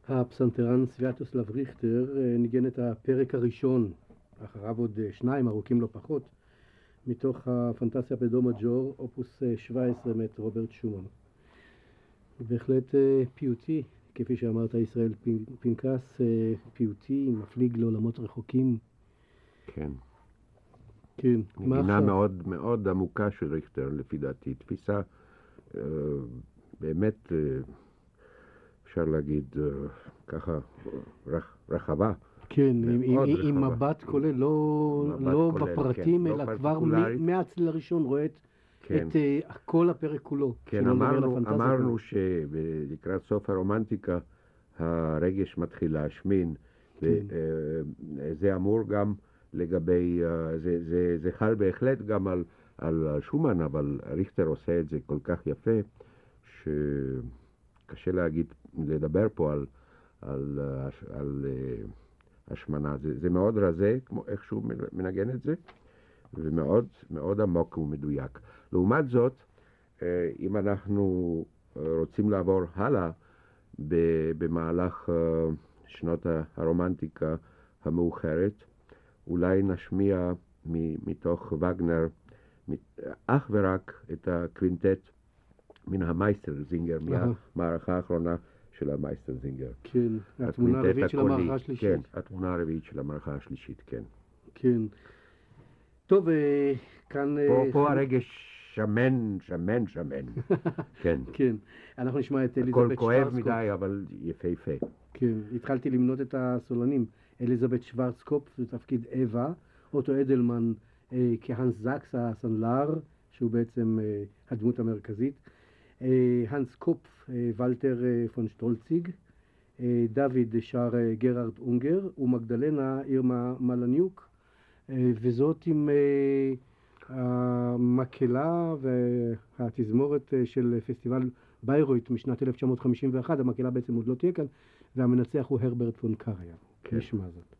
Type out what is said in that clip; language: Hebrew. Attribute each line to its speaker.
Speaker 1: הפסנתרן סוויאטוסלב ריכטר ניגן את הפרק הראשון, אחריו עוד שניים ארוכים לא פחות, מתוך הפנטסיה בדו מג'ור, אופוס 17 מאת רוברט שומן. בהחלט פיוטי, כפי שאמרת ישראל פנקס, פיוטי, מפליג לעולמות רחוקים.
Speaker 2: כן.
Speaker 1: כן.
Speaker 2: נגינה מאוד מאוד עמוקה של ריכטר, לפי דעתי. תפיסה באמת, אפשר להגיד ככה, רחבה.
Speaker 1: כן, עם מבט כולל, לא בפרטים, אלא כבר מהצליל הראשון רואה את כל הפרק כולו.
Speaker 2: כן, אמרנו שלקראת סוף הרומנטיקה הרגש מתחיל להשמין, וזה אמור גם לגבי, זה חל בהחלט גם על שומן, אבל ריכטר עושה את זה כל כך יפה, שקשה לדבר פה על השמנה. זה מאוד רזה, כמו איך שהוא מנגן את זה, ומאוד מאוד עמוק ומדויק. לעומת זאת, אם אנחנו רוצים לעבור הלאה במהלך שנות הרומנטיקה המאוחרת, אולי נשמיע מתוך וגנר אך ורק את הקווינטט מן המייסטרזינגר, מהמערכה האחרונה של המייסטרזינגר.
Speaker 1: כן, התמונה הרביעית של המערכה השלישית.
Speaker 2: כן, התמונה הרביעית של המערכה השלישית, כן.
Speaker 1: כן. טוב, כאן...
Speaker 2: פה הרגש שמן. כן.
Speaker 1: כן, אנחנו נשמע את אליזבת
Speaker 2: הכל
Speaker 1: שוורצקופף.
Speaker 2: כואב מדי, אבל יפהפה.
Speaker 1: כן, התחלתי למנות את הסולנים. אליזבת שוורצקופף, זה תפקיד אווה, אוטו אדלמן כהנס זקס, הסנדלר, שהוא בעצם הדמות המרכזית. הנס קופף, ולטר פון שטולציג, דוד שר גרארד אונגר, ומגדלנה אירמה מלניוק, וזאת עם המקהלה והתזמורת של פסטיבל ביירויט משנת 1951, המקהלה בעצם עוד לא תהיה כאן, והמנצח הוא הרברט פון קריה. נשמע זאת.